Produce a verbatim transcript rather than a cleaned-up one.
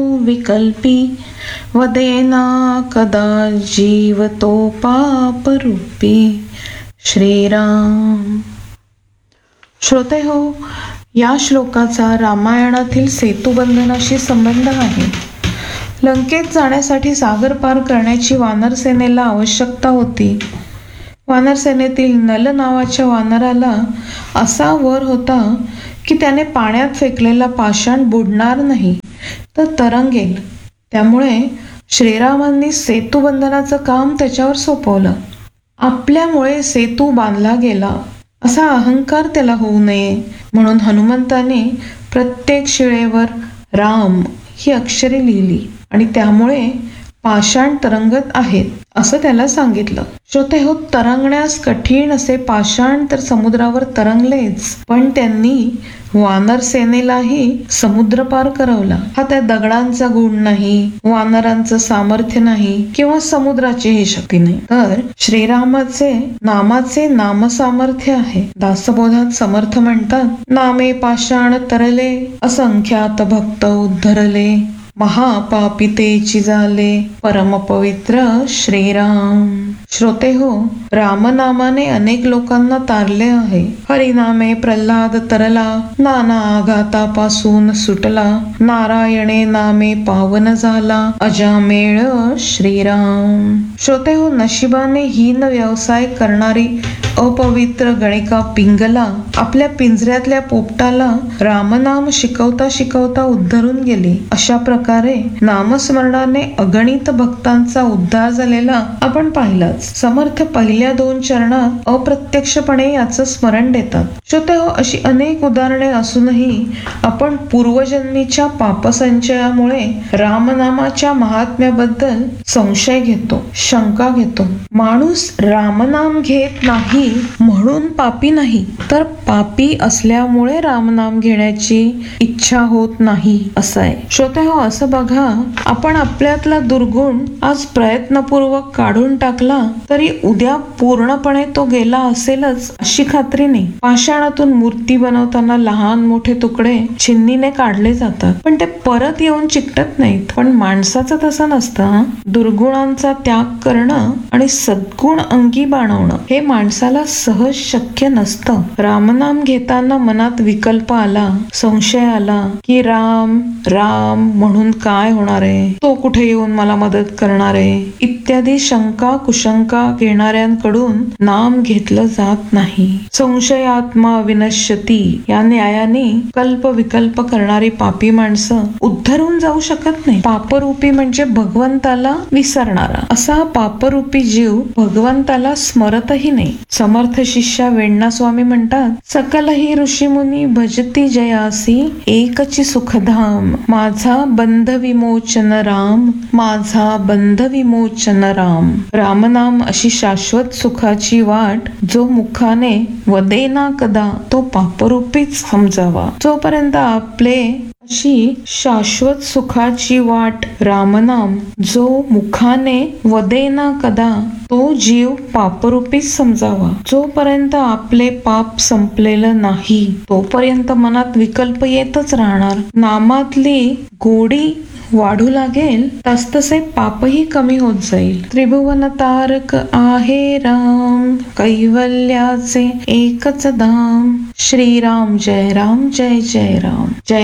विकल्पी वदेना कदा जीव तो पापरूपी. श्रीराम. श्रोते हो, या श्लोकाचा रामायणातील सेतुबंधनाशी संबंध आहे. लंकेत जाण्यासाठी सागर पार करण्याची वानर सेनेला आवश्यकता होती. वानर सेनेतील नल नावाच्या वानराला असा वर होता की त्याने पाण्यात फेकलेला पाषाण बुडणार नाही तर तरंगेल. त्यामुळे श्रीरामांनी सेतुबंधनाचं काम त्याच्यावर सोपवलं. आपल्यामुळे सेतू बांधला गेला असा अहंकार त्याला होऊ नये म्हणून हनुमंताने प्रत्येक शिळेवर राम ही अक्षरे लिहिली आणि त्यामुळे पाषाण तरंगत आहेत असं त्याला सांगितलं. श्रोते हो, तरंगण्यास कठीण असे पाषाण तर समुद्रावर तरंगलेच, पण त्यांनी वानर सेनेलाही समुद्र पार करवला. हा त्या दगडांचा गुण नाही, वानरांचं सामर्थ्य नाही किंवा समुद्राची ही शक्ती नाही, तर श्रीरामाचे नामाचे नामसामर्थ्य आहे. दासबोधात समर्थ म्हणतात, नामे पाषाण तरले असंख्यात भक्त उद्धरले, महापापितेची झाले परम पवित्र श्रीराम. श्रोते हो, रामनामाने अनेक लोकांना तारले आहे. हरिनामे प्रल्हाद तरला, नाना आघातापासून सुटला, नारायणे नामे पावन झाला, अजामेळ श्रीराम. श्रोते हो, नशिबाने हीन व्यवसाय करणारी अपवित्र गणिका पिंगला आपल्या पिंजऱ्यातल्या पोपटाला रामनाम शिकवता शिकवता उद्धरून गेली. अशा प्रकारे नामस्मरणाने अगणित भक्तांचा उद्धार झालेला आपण पाहिलाच. समर्थ पहिल्या दोन चरणात अप्रत्यक्षपणे याचं स्मरण देतात. श्रोते हो, अशी अनेक उदाहरणे असूनही आपण पूर्वजन्मीच्या पापसंचयामुळे रामनामाच्या महात्म्याबद्दल संशय घेतो, शंका घेतो. माणूस रामनाम घेत नाही म्हणून पापी नाही, तर पापी असल्यामुळे रामनाम घेण्याची इच्छा होत नाही असं आहे. श्रोते हो, असं बघा, आपण आपल्यातला दुर्गुण आज प्रयत्नपूर्वक काढून टाकला तरी उद्या पूर्णपणे तो गेला असेलच अशी खात्री नाही. पाषाणातून मूर्ती बनवताना लहान मोठे तुकडे छिन्नीने काढले जातात, पण ते परत येऊन चिकटत नाहीत. पण माणसाचं तसं नसतं. दुर्गुणांचा त्याग करणं आणि सद्गुण अंगी बाणवणं हे माणसाला सहज शक्य नसतं. रामनाम घेताना मनात विकल्प आला, संशय आला की राम राम म्हणून काय होणार आहे, तो कुठे येऊन मला मदत करणार आहे इत्यादी शंका कुशंका घेणाऱ्यांकडून नाम घेतलं जात नाही. संशयात्मा विनश्यती या न्यायाने कल्प विकल्प करणारी पापी माणसं उद्धरून जाऊ शकत नाही. पापरूपी म्हणजे भगवंताला विसरणारा असा पापरूपी जीव भगवंताला स्मरतही नाही. समर्थ शिष्या वेण्णा स्वामी म्हणतात, सकलही ऋषीमुनी भजती जयासी एकची सुखधाम, माझा बंध विमोचन राम, माझा बंध विमोचन राम. रामनाम अशी शाश्वत सुखाची वाट जो मुखाने वदेना कदा तो पापरूपीच समजावा. जोपर्यंत आपले अशी शाश्वत सुखाची वाट रामनाम जो मुखाने वदेना कदा तो जीव पापरूपीच समजावा. जोपर्यंत आपले पाप संपलेलं नाही तोपर्यंत मनात विकल्प येतच राहणार. नामातली गोडी वाढू लागेल तसतसे पापही कमी होत जाईल. त्रिभुवन तारक आहे राम, कैवल्याचे एकच धाम. श्रीराम जय राम जय जय राम. जय